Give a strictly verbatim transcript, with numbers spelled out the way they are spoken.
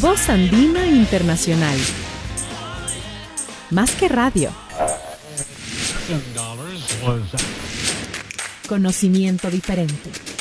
Voz Andina Internacional. Más que radio. Conocimiento diferente.